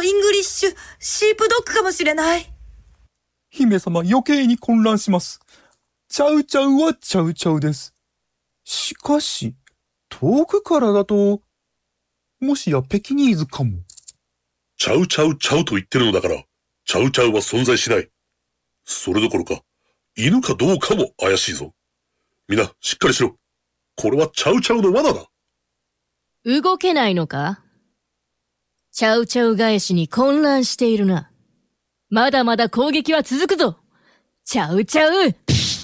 イングリッシュ、シープドッグかもしれない。 姫様余計に混乱します。チャウチャウはチャウチャウです。しかし、遠くからだと、もしやペキニーズかも。 チャウチャウチャウと言ってるのだから、チャウチャウは存在しない。それどころか、犬かどうかも怪しいぞ。みんな、しっかりしろ。これはチャウチャウの罠だ。 動けないのか？チャウチャウ返しに混乱しているな。まだまだ攻撃は続くぞ。チャウチャウ、ゴゲー！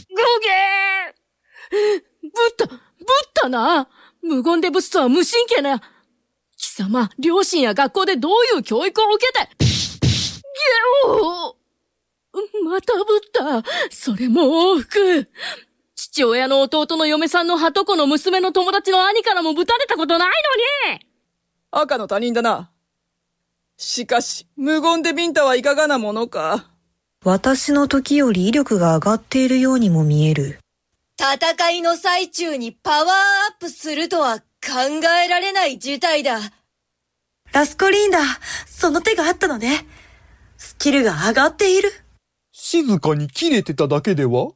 ぶったな。無言でぶつとは無神経な。貴様、両親や学校でどういう教育を受けて、ゲオー！またぶった。それも往復。父親の弟の嫁さんのはとこの娘の友達の兄からもぶたれたことないのに！ 赤の他人だな。しかし、無言でビンタはいかがなものか。 私の時より威力が上がっているようにも見える。 戦いの最中にパワーアップするとは考えられない事態だ。 ラスコリンダ、その手があったのね。スキルが上がっている。 静かに切れてただけでは？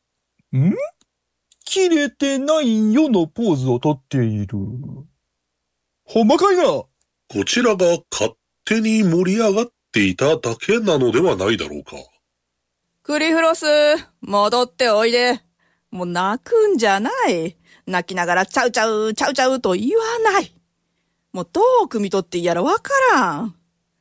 切れてないよのポーズをとっている。ほんまかいな？ こちらが勝手に盛り上がっていただけなのではないだろうか。 クリフロス、戻っておいで。もう泣くんじゃない。泣きながらチャウチャウ、チャウチャウと言わない。もうどう汲み取っていいやらわからん。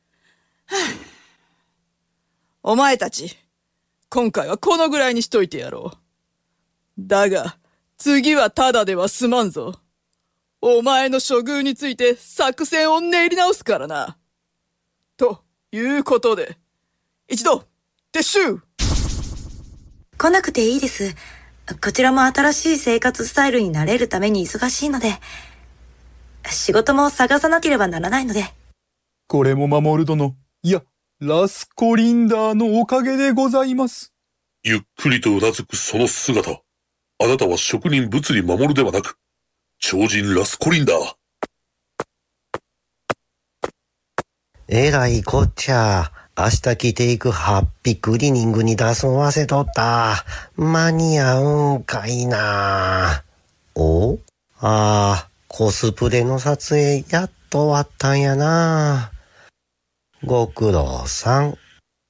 お前たち、今回はこのぐらいにしといてやろう。だが、次はただでは済まんぞ。お前の処遇について作戦を練り直すからな。ということで、一度、撤収！ 来なくていいです。こちらも新しい生活スタイルに慣れるために忙しいので、仕事も探さなければならないので。 これも守殿、いや、ラスコリンダーのおかげでございます。 ゆっくりとうなずくその姿。あなたは職人物理守るではなく、超人ラスコリンダー。 えらいこっちゃ。明日着ていくハッピークリーニングに出すん忘れとった。間に合うんかいな。お？コスプレの撮影やっと終わったんやな。ご苦労さん。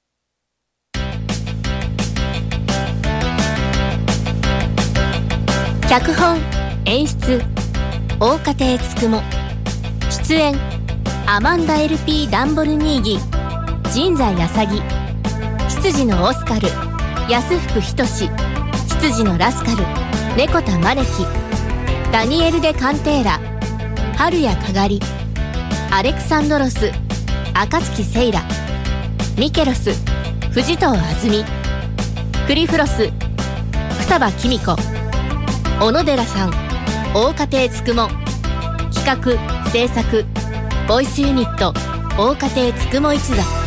脚本、演出、大家庭つくも。出演、アマンダ LP ダンボルニーギ、陣在あさぎ、執事のオスカル、安福仁志、執事のラスカル、猫田マレキ、ダニエル・デ・カンテーラ、春谷かがり、アレクサンドロス、暁セイラ、ミケロス、藤藤あずみ、クリフロス、双葉公子、小野寺さん、大家庭つくも。企画・制作ボイスユニット大家庭つくも一座。